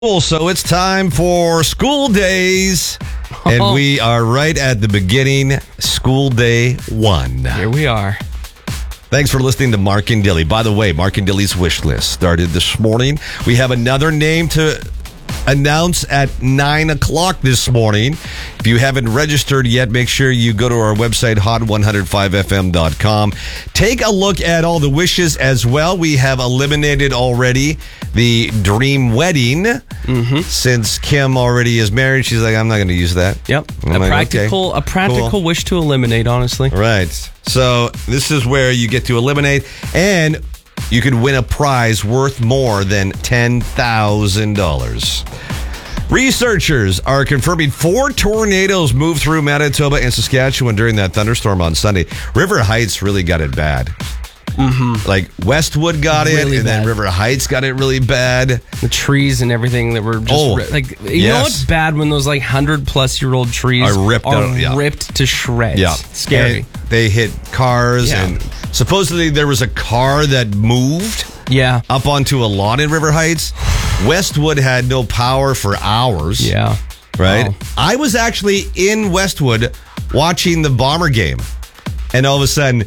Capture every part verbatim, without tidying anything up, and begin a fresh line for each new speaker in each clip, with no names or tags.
So it's time for school days, and we are right at the beginning, school day one.
Here we are.
Thanks for listening to Mark and Dilly. By the way, Mark and Dilly's wish list started this morning. We have another name to announce at nine o'clock this morning. If you haven't registered yet, make sure you go to our website, hot one oh five f m dot com. Take a look at all the wishes as well. We have eliminated already the dream wedding. Mm-hmm. Since Kim already is married, she's like, I'm not going to use that.
Yep.
I'm
a
like,
practical,
okay,
a practical
cool.
wish to eliminate, honestly.
Right. So this is where you get to eliminate, and you could win a prize worth more than ten thousand dollars. Researchers are confirming four tornadoes moved through Manitoba and Saskatchewan during that thunderstorm on Sunday. River Heights really got it bad. Mm-hmm. Like Westwood got it,
Really
and then
bad.
River Heights got it really bad.
The trees and everything that were just
Oh,
ri- like you
yes.
know what's bad when those like hundred plus year old trees
Are ripped out, yeah.
ripped to shreds.
Yeah.
Scary.
And they hit cars,
Yeah.
and supposedly there was a car that moved
Yeah.
up onto a lawn in River Heights. Westwood had no power for hours.
Yeah.
Right?
Wow.
I was actually in Westwood watching the Bomber game, and all of a sudden,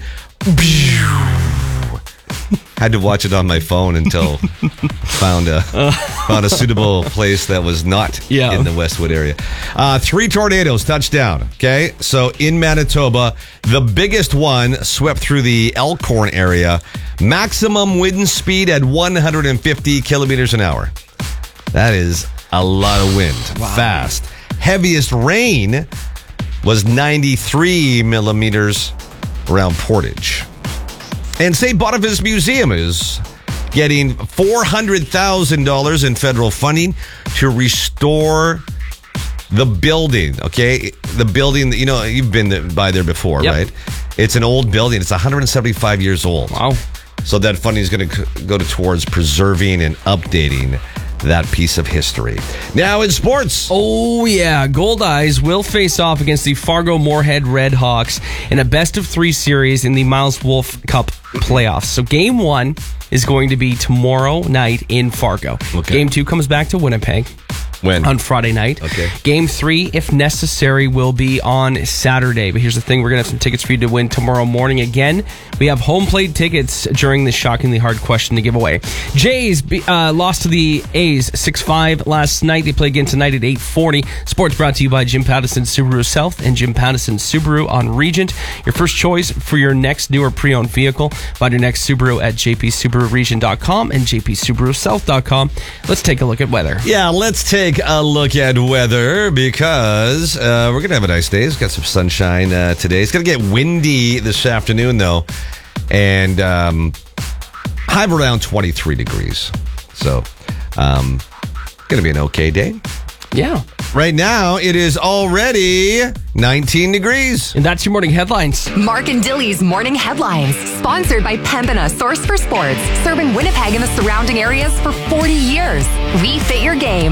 had to watch it on my phone until found a found a suitable place that was not
Yeah.
in the Westwood area. Uh, three tornadoes touched down. Okay, so in Manitoba, the biggest one swept through the Elkhorn area. Maximum wind speed at one hundred fifty kilometers an hour. That is a lot of wind. Fast. Heaviest rain was ninety-three millimeters around Portage. And Saint Boniface Museum is getting four hundred thousand dollars in federal funding to restore the building, okay? The building, you know, you've been by there before,
Yep.
right? It's an old building. It's one hundred seventy-five years old.
Wow.
So that funding is going to go to towards preserving and updating that piece of history. Now in sports.
Oh, yeah. Gold Eyes will face off against the Fargo Moorhead Red Hawks in a best of three series in the Miles Wolf Cup playoffs. So game one is going to be tomorrow night in Fargo.
Okay.
Game two comes back to Winnipeg
When?
on Friday night.
Okay.
Game three, if necessary, will be on Saturday. But here's the thing. We're going to have some tickets for you to win tomorrow morning. Again, we have home plate tickets during this shockingly hard question to give away. Jays uh, lost to the A's six five last night. They play again tonight at eight forty. Sports brought to you by Jim Pattison Subaru South and Jim Pattison Subaru on Regent. Your first choice for your next new or pre-owned vehicle. Find your next Subaru at j p subaru region dot com and j p subaru south dot com. Let's take a look at weather.
Yeah, let's take a look at weather because uh, we're going to have a nice day. It's got some sunshine uh, today. It's going to get windy this afternoon, though, and um, high of around twenty-three degrees. So, um, going to be an okay day.
Yeah.
Right now, it is already nineteen degrees.
And that's your morning headlines.
Mark and Dilly's Morning Headlines, sponsored by Pembina, source for sports, serving Winnipeg and the surrounding areas for forty years. We fit your game.